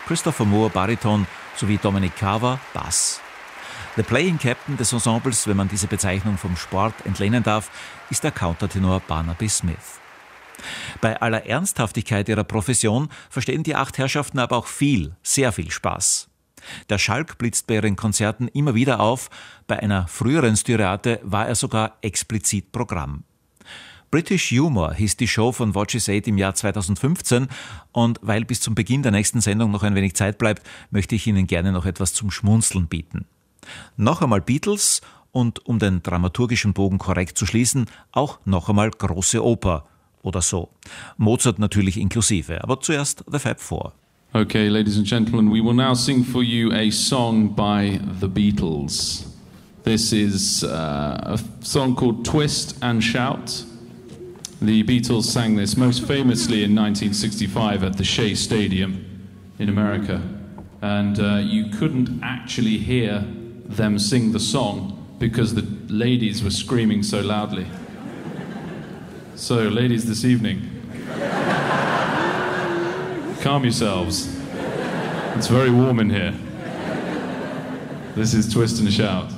Christopher Moore Bariton sowie Dominic Carver Bass. Der Playing Captain des Ensembles, wenn man diese Bezeichnung vom Sport entlehnen darf, ist der Countertenor Barnaby Smith. Bei aller Ernsthaftigkeit ihrer Profession verstehen die 8 Herrschaften aber auch viel, sehr viel Spaß. Der Schalk blitzt bei ihren Konzerten immer wieder auf, bei einer früheren Styriate war er sogar explizit Programm. British Humor hieß die Show von Watches 8 im Jahr 2015 und weil bis zum Beginn der nächsten Sendung noch ein wenig Zeit bleibt, möchte ich Ihnen gerne noch etwas zum Schmunzeln bieten. Noch einmal Beatles und, um den dramaturgischen Bogen korrekt zu schließen, auch noch einmal große Oper oder so. Mozart natürlich inklusive, aber zuerst The Fab Four. Okay, ladies and gentlemen, we will now sing for you a song by the Beatles. This is a song called Twist and Shout. The Beatles sang this most famously in 1965 at the Shea Stadium in America. And you couldn't actually hear them sing the song because the ladies were screaming so loudly. So, ladies, this evening, calm yourselves. It's very warm in here. This is Twist and Shout.